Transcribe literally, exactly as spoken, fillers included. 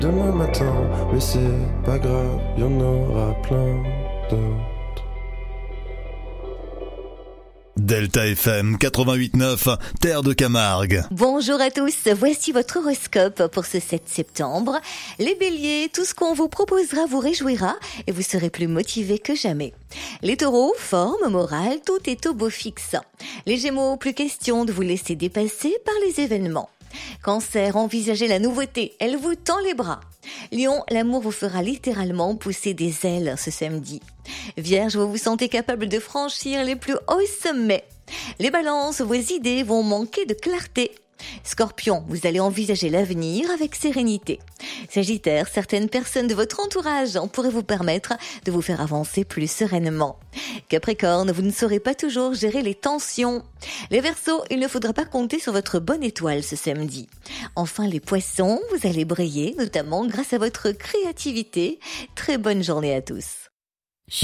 Demain matin, mais c'est pas grave, y en aura plein d'autres. Delta F M quatre-vingt-huit neuf, Terre de Camargue. Bonjour à tous, voici votre horoscope pour ce sept septembre. Les béliers, tout ce qu'on vous proposera vous réjouira et vous serez plus motivés que jamais. Les taureaux, forme, morale, tout est au beau fixe. Les gémeaux, plus question de vous laisser dépasser par les événements. Cancer, envisagez la nouveauté, elle vous tend les bras. Lion, l'amour vous fera littéralement pousser des ailes ce samedi. Vierge, vous vous sentez capable de franchir les plus hauts sommets. Les balances, vos idées vont manquer de clarté. Scorpion, vous allez envisager l'avenir avec sérénité. Sagittaire, certaines personnes de votre entourage pourraient vous permettre de vous faire avancer plus sereinement. Capricorne, vous ne saurez pas toujours gérer les tensions. Les Verseaux, il ne faudra pas compter sur votre bonne étoile ce samedi. Enfin les Poissons, vous allez briller, notamment grâce à votre créativité. Très bonne journée à tous.